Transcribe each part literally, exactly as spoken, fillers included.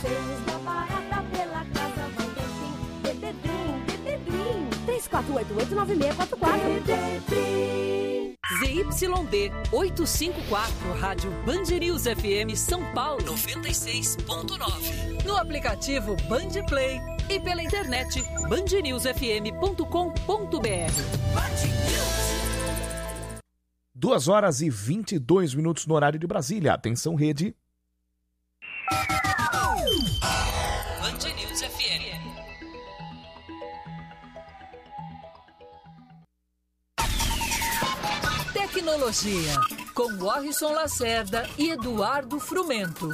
Passeios da Barata pela Casa Valdefim. Dededrim, Dededrim. três quatro oito oito, nove seis quatro quatro. Dededrim. Z Y D oitocentos e cinquenta e quatro, Rádio Band News F M São Paulo noventa e seis ponto nove. No aplicativo Band Play e pela internet band news f m ponto com ponto b r. duas horas e vinte e dois minutos no horário de Brasília. Atenção, rede. Band News F M. Tecnologia, com Warrison Lacerda e Eduardo Frumento.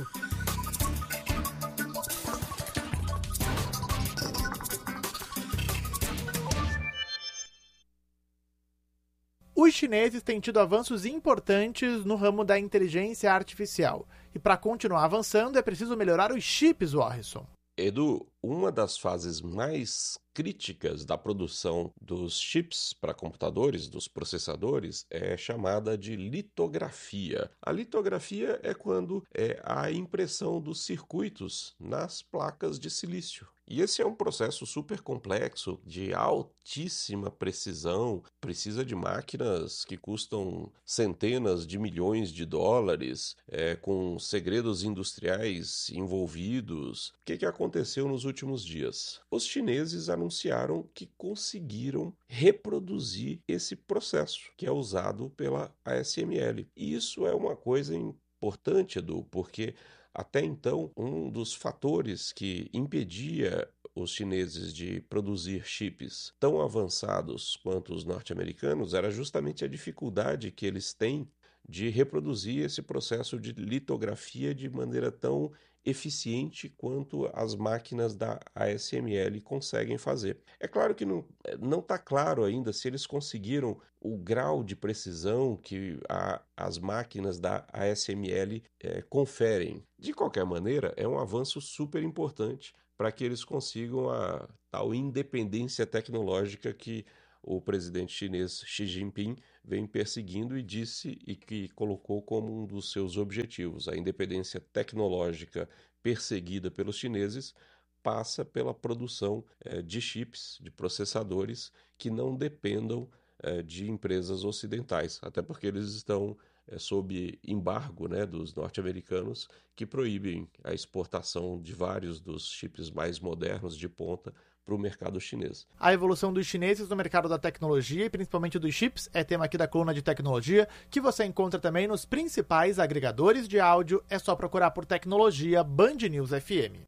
Os chineses têm tido avanços importantes no ramo da inteligência artificial. E para continuar avançando, é preciso melhorar os chips, Warrison. Edu, uma das fases mais críticas da produção dos chips para computadores, dos processadores, é chamada de litografia. A litografia é quando é a impressão dos circuitos nas placas de silício. E esse é um processo super complexo, de altíssima precisão, precisa de máquinas que custam centenas de milhões de dólares, é, com segredos industriais envolvidos. O que, que aconteceu nos últimos dias? Os chineses anunciaram que conseguiram reproduzir esse processo, que é usado pela A S M L. E isso é uma coisa importante, Edu, porque até então, um dos fatores que impedia os chineses de produzir chips tão avançados quanto os norte-americanos era justamente a dificuldade que eles têm de reproduzir esse processo de litografia de maneira tão eficiente quanto as máquinas da A S M L conseguem fazer. É claro que não não está claro ainda se eles conseguiram o grau de precisão que a, as máquinas da A S M L é, conferem. De qualquer maneira, é um avanço super importante para que eles consigam a tal independência tecnológica que o presidente chinês Xi Jinping vem perseguindo e disse e que colocou como um dos seus objetivos. A independência tecnológica perseguida pelos chineses passa pela produção eh, de chips, de processadores que não dependam eh, de empresas ocidentais, até porque eles estão eh, sob embargo, né, dos norte-americanos que proíbem a exportação de vários dos chips mais modernos de ponta para o mercado chinês. A evolução dos chineses no mercado da tecnologia e principalmente dos chips é tema aqui da coluna de tecnologia, que você encontra também nos principais agregadores de áudio. É só procurar por Tecnologia Band News F M.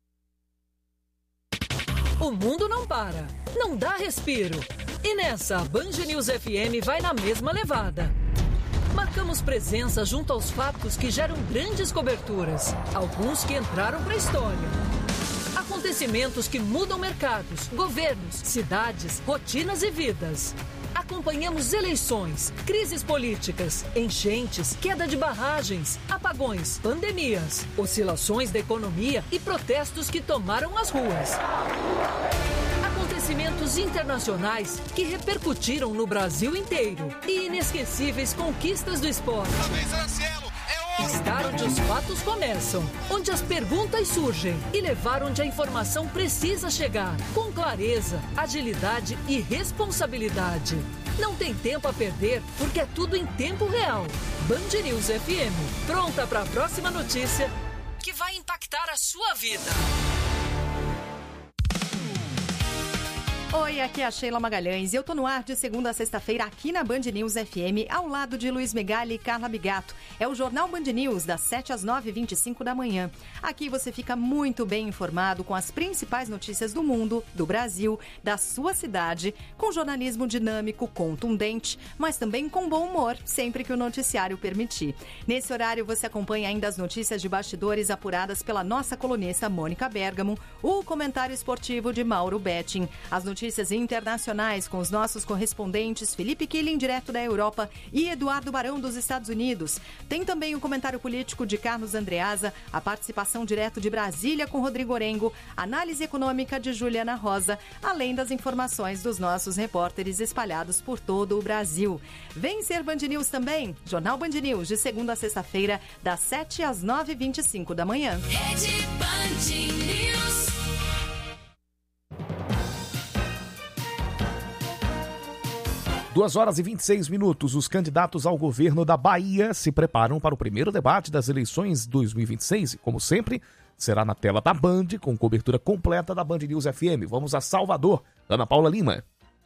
O mundo não para, não dá respiro. E nessa, a Band News F M vai na mesma levada. Marcamos presença junto aos fatos que geram grandes coberturas, alguns que entraram para a história. Acontecimentos que mudam mercados, governos, cidades, rotinas e vidas. Acompanhamos eleições, crises políticas, enchentes, queda de barragens, apagões, pandemias, oscilações da economia e protestos que tomaram as ruas. Acontecimentos internacionais que repercutiram no Brasil inteiro e inesquecíveis conquistas do esporte. Estar onde os fatos começam, onde as perguntas surgem e levar onde a informação precisa chegar, com clareza, agilidade e responsabilidade. Não tem tempo a perder, porque é tudo em tempo real. Band News F M, pronta para a próxima notícia que vai impactar a sua vida. Oi, aqui é a Sheila Magalhães e eu tô no ar de segunda a sexta-feira aqui na Band News F M, ao lado de Luiz Megali e Carla Bigato. É o Jornal Band News, das sete às nove e vinte e cinco da manhã. Aqui você fica muito bem informado com as principais notícias do mundo, do Brasil, da sua cidade, com jornalismo dinâmico, contundente, mas também com bom humor, sempre que o noticiário permitir. Nesse horário você acompanha ainda as notícias de bastidores apuradas pela nossa colunista Mônica Bergamo, o comentário esportivo de Mauro Betting, as notícias notícias internacionais com os nossos correspondentes Felipe Killing, direto da Europa, e Eduardo Barão, dos Estados Unidos. Tem também o comentário político de Carlos Andreasa, a participação direto de Brasília com Rodrigo Orengo, análise econômica de Juliana Rosa, além das informações dos nossos repórteres espalhados por todo o Brasil. Vem ser Band News também, Jornal Band News, de segunda a sexta-feira, das sete às nove e vinte e cinco da manhã. Rede Band News. Duas horas e vinte e seis minutos. Os candidatos ao governo da Bahia se preparam para o primeiro debate das eleições dois mil e vinte e seis. E, como sempre, será na tela da Band, com cobertura completa da Band News F M. Vamos a Salvador. Ana Paula Lima.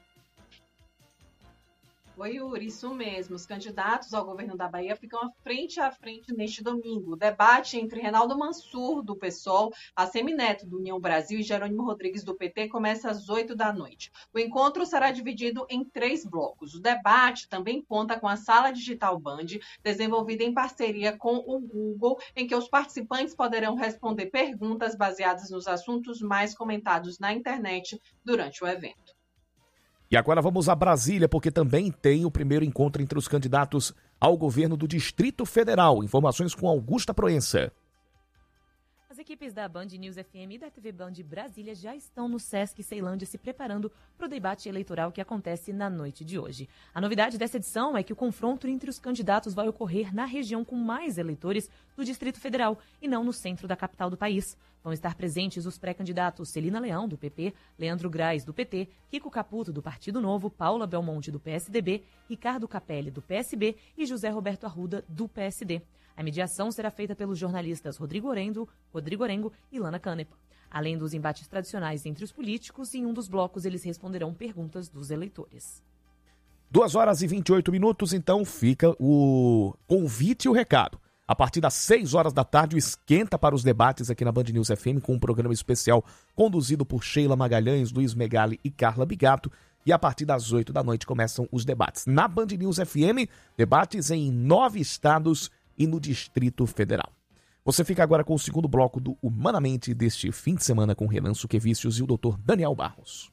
Oi, Yuri, isso mesmo. Os candidatos ao governo da Bahia ficam frente a frente neste domingo. O debate entre Reinaldo Mansur, do PSOL, Assemineto, do União Brasil, e Jerônimo Rodrigues, do P T, começa às oito da noite. O encontro será dividido em três blocos. O debate também conta com a Sala Digital Band, desenvolvida em parceria com o Google, em que os participantes poderão responder perguntas baseadas nos assuntos mais comentados na internet durante o evento. E agora vamos a Brasília, porque também tem o primeiro encontro entre os candidatos ao governo do Distrito Federal. Informações com Augusta Proença. As equipes da Band News F M e da T V Band Brasília já estão no Sesc Ceilândia se preparando para o debate eleitoral que acontece na noite de hoje. A novidade dessa edição é que o confronto entre os candidatos vai ocorrer na região com mais eleitores do Distrito Federal e não no centro da capital do país. Vão estar presentes os pré-candidatos Celina Leão, do P P, Leandro Graz, do P T, Kiko Caputo, do Partido Novo, Paula Belmonte, do P S D B, Ricardo Capelli, do P S B e José Roberto Arruda, do P S D. A mediação será feita pelos jornalistas Rodrigo Orengo, Rodrigo Orengo e Lana Canepa. Além dos embates tradicionais entre os políticos, em um dos blocos eles responderão perguntas dos eleitores. Duas horas e vinte e oito minutos, então fica o convite e o recado. A partir das seis horas da tarde, o esquenta para os debates aqui na Band News F M, com um programa especial conduzido por Sheila Magalhães, Luiz Megali e Carla Bigato. E a partir das oito da noite começam os debates. Na Band News F M, debates em nove estados e no Distrito Federal. Você fica agora com o segundo bloco do Humanamente deste fim de semana com Renan Suquevicius e o doutor Daniel Barros.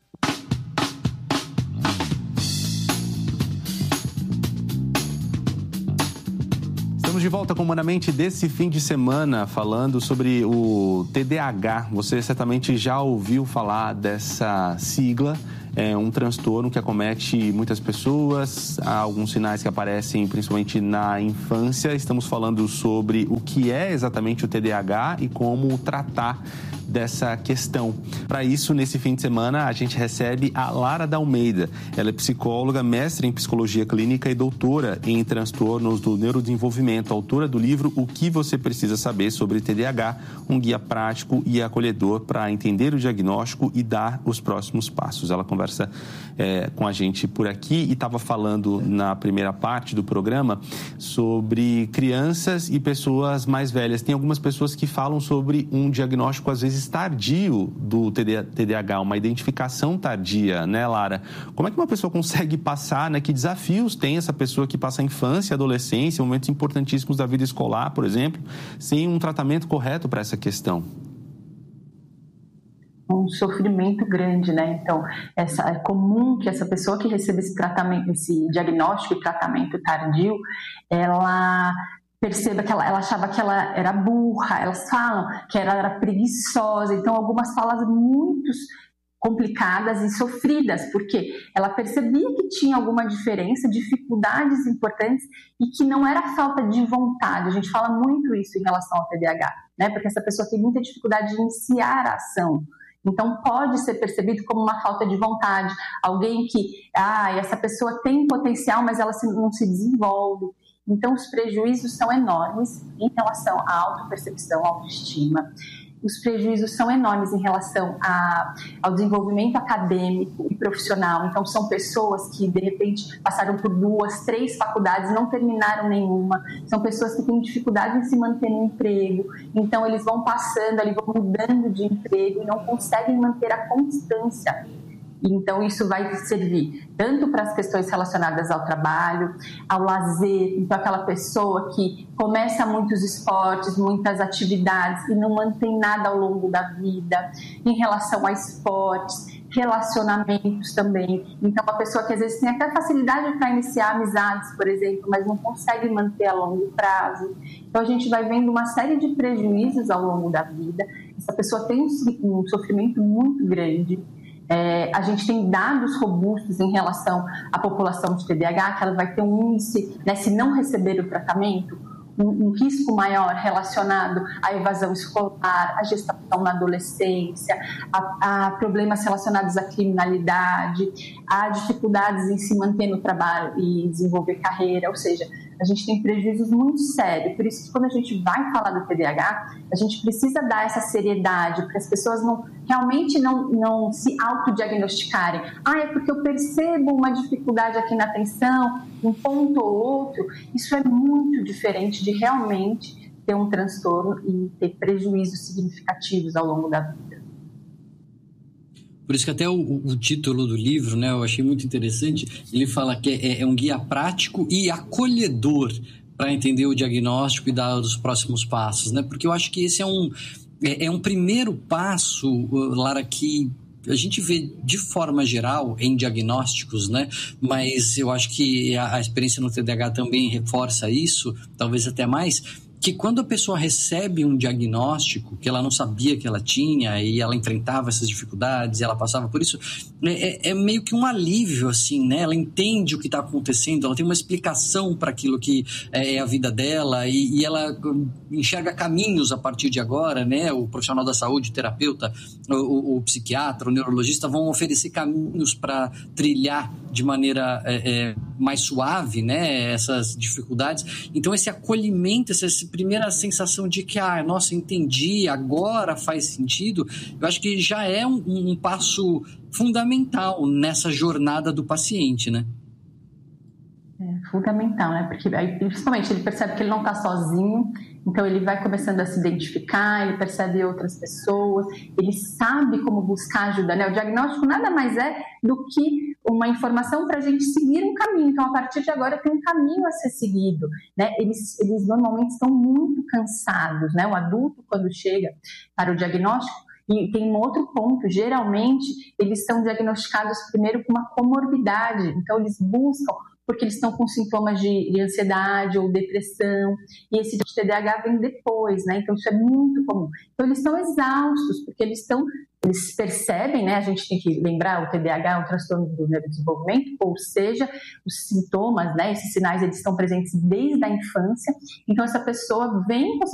Estamos de volta com o Humanamente desse fim de semana, falando sobre o T D A H. Você certamente já ouviu falar dessa sigla. É um transtorno que acomete muitas pessoas, há alguns sinais que aparecem principalmente na infância. Estamos falando sobre o que é exatamente o T D A H e como tratar dessa questão. Para isso, nesse fim de semana, a gente recebe a Lara da Almeida. Ela é psicóloga, mestre em psicologia clínica e doutora em transtornos do neurodesenvolvimento, autora do livro O que você precisa saber sobre T D A H, um guia prático e acolhedor para entender o diagnóstico e dar os próximos passos. Ela conversa é, com a gente por aqui e estava falando na primeira parte do programa sobre crianças e pessoas mais velhas. Tem algumas pessoas que falam sobre um diagnóstico, às vezes, tardio do T D A H, uma identificação tardia, né, Lara? Como é que uma pessoa consegue passar, né? Que desafios tem essa pessoa que passa a infância, a adolescência, momentos importantíssimos da vida escolar, por exemplo, sem um tratamento correto para essa questão? Um sofrimento grande, né? Então, essa, é comum que essa pessoa que recebe esse tratamento, esse diagnóstico e tratamento tardio, ela perceba que ela, ela achava que ela era burra, elas falam que ela era preguiçosa, então algumas falas muito complicadas e sofridas, porque ela percebia que tinha alguma diferença, dificuldades importantes e que não era falta de vontade. A gente fala muito isso em relação ao T D A H, né? Porque essa pessoa tem muita dificuldade de iniciar a ação. Então, pode ser percebido como uma falta de vontade, alguém que, ah, essa pessoa tem potencial, mas ela não se desenvolve. Então, os prejuízos são enormes em relação à autopercepção, à autoestima. Os prejuízos são enormes em relação a, ao desenvolvimento acadêmico e profissional. Então, são pessoas que, de repente, passaram por duas, três faculdades, não terminaram nenhuma. São pessoas que têm dificuldade em se manter no emprego. Então, eles vão passando, ali, vão mudando de emprego e não conseguem manter a constância. Então, isso vai servir tanto para as questões relacionadas ao trabalho, ao lazer, então aquela pessoa que começa muitos esportes, muitas atividades e não mantém nada ao longo da vida, em relação a esportes, relacionamentos também. Então, uma pessoa que às vezes tem até facilidade para iniciar amizades, por exemplo, mas não consegue manter a longo prazo. Então, a gente vai vendo uma série de prejuízos ao longo da vida. Essa pessoa tem um sofrimento muito grande. É, a gente tem dados robustos em relação à população de T D A H, que ela vai ter um índice, né, se não receber o tratamento, um, um risco maior relacionado à evasão escolar, à gestação na adolescência, a, a problemas relacionados à criminalidade, a dificuldades em se manter no trabalho e desenvolver carreira, ou seja, a gente tem prejuízos muito sérios. Por isso que quando a gente vai falar do T D A H, a gente precisa dar essa seriedade, para as pessoas não, realmente não, não se autodiagnosticarem. Ah, é porque eu percebo uma dificuldade aqui na atenção, um ponto ou outro. Isso é muito diferente de realmente ter um transtorno e ter prejuízos significativos ao longo da vida. Por isso que até o, o título do livro, né, eu achei muito interessante. Ele fala que é, é um guia prático e acolhedor para entender o diagnóstico e dar os próximos passos, né? Porque eu acho que esse é um, é, é um primeiro passo, Lara, que a gente vê de forma geral em diagnósticos, né? Mas eu acho que a, a experiência no T D A H também reforça isso, talvez até mais, que quando a pessoa recebe um diagnóstico que ela não sabia que ela tinha e ela enfrentava essas dificuldades, ela passava por isso, é, é meio que um alívio, assim, né? Ela entende o que está acontecendo, ela tem uma explicação para aquilo que é a vida dela e, e ela enxerga caminhos a partir de agora, né? O profissional da saúde, o terapeuta, o, o, o psiquiatra, o neurologista vão oferecer caminhos para trilhar de maneira é, é, mais suave, né? Essas dificuldades. Então, esse acolhimento, essa primeira sensação de que, ah, nossa, entendi, agora faz sentido, eu acho que já é um, um passo fundamental nessa jornada do paciente, né? É fundamental, né? Porque aí, principalmente, ele percebe que ele não está sozinho, então ele vai começando a se identificar, ele percebe outras pessoas, ele sabe como buscar ajuda, né? O diagnóstico nada mais é do que uma informação para a gente seguir um caminho. Então, a partir de agora, tem um caminho a ser seguido, né? Eles, eles normalmente estão muito cansados, né? O adulto, quando chega para o diagnóstico, e tem um outro ponto, geralmente, eles são diagnosticados primeiro com uma comorbidade, então eles buscam porque eles estão com sintomas de, de ansiedade ou depressão, e esse T D A H vem depois, né? Então isso é muito comum. Então eles estão exaustos, porque eles estão, eles percebem, né? A gente tem que lembrar, o T D A H é um transtorno do neurodesenvolvimento, ou seja, os sintomas, né? Esses sinais, eles estão presentes desde a infância, então essa pessoa vem